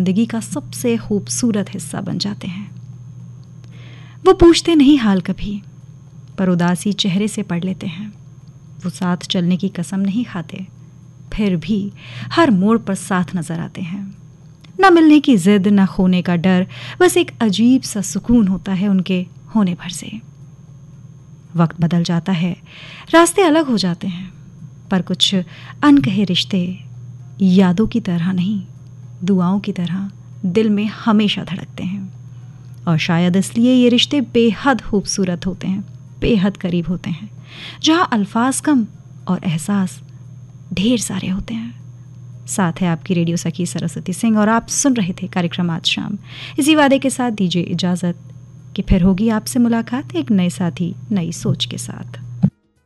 जिंदगी का सबसे खूबसूरत हिस्सा बन जाते हैं। वो पूछते नहीं हाल कभी, पर उदासी चेहरे से पढ़ लेते हैं। वो साथ चलने की कसम नहीं खाते, फिर भी हर मोड़ पर साथ नजर आते हैं। न मिलने की जिद, न खोने का डर, बस एक अजीब सा सुकून होता है उनके होने भर से। वक्त बदल जाता है, रास्ते अलग हो जाते हैं, पर कुछ अनकहे रिश्ते यादों की तरह नहीं, दुआओं की तरह दिल में हमेशा धड़कते हैं। और शायद इसलिए ये रिश्ते बेहद खूबसूरत होते हैं, बेहद करीब होते हैं, जहाँ अल्फाज कम और एहसास ढेर सारे होते हैं। साथ है आपकी रेडियो सखी सरस्वती सिंह और आप सुन रहे थे कार्यक्रम आज शाम। इसी वादे के साथ दीजिए इजाज़त कि फिर होगी आपसे मुलाकात एक नए साथी, नई सोच के साथ।